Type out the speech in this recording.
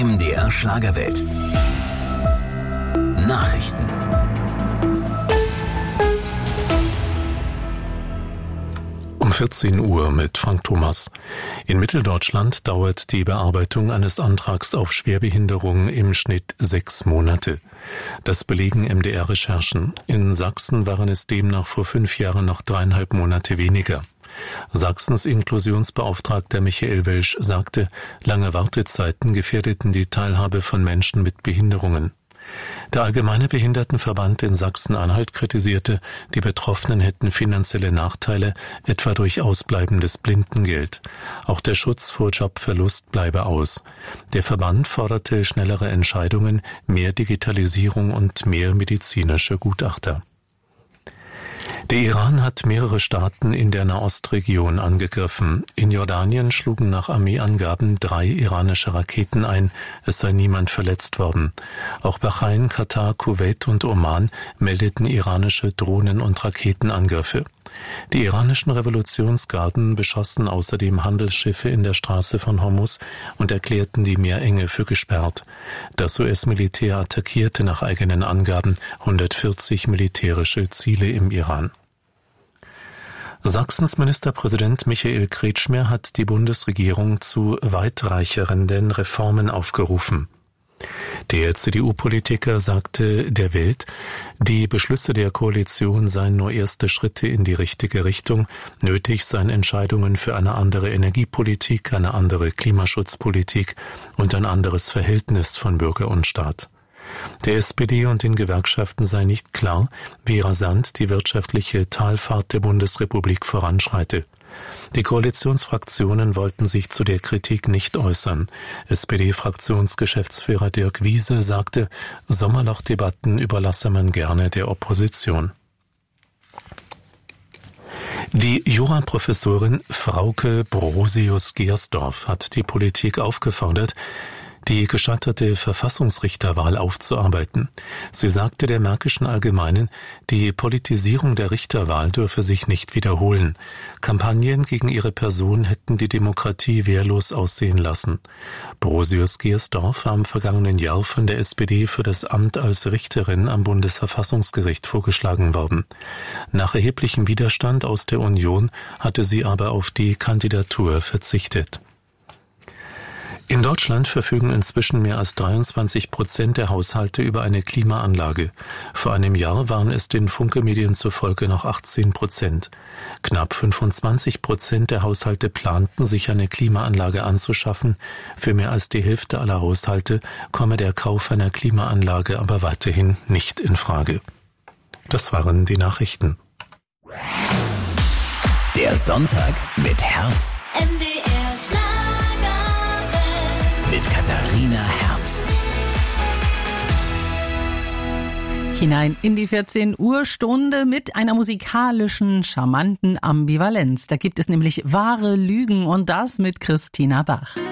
MDR Schlagerwelt. Nachrichten. Um 14 Uhr mit Frank Thomas. In Mitteldeutschland dauert die Bearbeitung eines Antrags auf Schwerbehinderung im Schnitt 6 Monate. Das belegen MDR-Recherchen. In Sachsen waren es demnach vor 5 Jahren noch 3,5 Monate weniger. Sachsens Inklusionsbeauftragter Michael Welsch sagte, lange Wartezeiten gefährdeten die Teilhabe von Menschen mit Behinderungen. Der Allgemeine Behindertenverband in Sachsen-Anhalt kritisierte, die Betroffenen hätten finanzielle Nachteile, etwa durch ausbleibendes Blindengeld. Auch der Schutz vor Jobverlust bleibe aus. Der Verband forderte schnellere Entscheidungen, mehr Digitalisierung und mehr medizinische Gutachter. Der Iran hat mehrere Staaten in der Nahostregion angegriffen. In Jordanien schlugen nach Armeeangaben 3 iranische Raketen ein. Es sei niemand verletzt worden. Auch Bahrain, Katar, Kuwait und Oman meldeten iranische Drohnen- und Raketenangriffe. Die iranischen Revolutionsgarden beschossen außerdem Handelsschiffe in der Straße von Hormuz und erklärten die Meerenge für gesperrt. Das US-Militär attackierte nach eigenen Angaben 140 militärische Ziele im Iran. Sachsens Ministerpräsident Michael Kretschmer hat die Bundesregierung zu weitreichenden Reformen aufgerufen. Der CDU-Politiker sagte der Welt, die Beschlüsse der Koalition seien nur erste Schritte in die richtige Richtung. Nötig seien Entscheidungen für eine andere Energiepolitik, eine andere Klimaschutzpolitik und ein anderes Verhältnis von Bürger und Staat. Der SPD und den Gewerkschaften sei nicht klar, wie rasant die wirtschaftliche Talfahrt der Bundesrepublik voranschreite. Die Koalitionsfraktionen wollten sich zu der Kritik nicht äußern. SPD-Fraktionsgeschäftsführer Dirk Wiese sagte, Sommerlochdebatten überlasse man gerne der Opposition. Die Juraprofessorin Frauke Brosius-Gersdorf hat die Politik aufgefordert, die gescheiterte Verfassungsrichterwahl aufzuarbeiten. Sie sagte der Märkischen Allgemeinen, die Politisierung der Richterwahl dürfe sich nicht wiederholen. Kampagnen gegen ihre Person hätten die Demokratie wehrlos aussehen lassen. Brosius-Gersdorf war im vergangenen Jahr von der SPD für das Amt als Richterin am Bundesverfassungsgericht vorgeschlagen worden. Nach erheblichem Widerstand aus der Union hatte sie aber auf die Kandidatur verzichtet. In Deutschland verfügen inzwischen mehr als 23% der Haushalte über eine Klimaanlage. Vor einem Jahr waren es den Funke-Medien zufolge noch 18%. Knapp 25% der Haushalte planten, sich eine Klimaanlage anzuschaffen. Für mehr als die Hälfte aller Haushalte komme der Kauf einer Klimaanlage aber weiterhin nicht in Frage. Das waren die Nachrichten. Der Sonntag mit Herz. MDR Mit Katharina Herz. Hinein in die 14 Uhr Stunde mit einer musikalischen, charmanten Ambivalenz. Da gibt es nämlich wahre Lügen und das mit Christina Bach.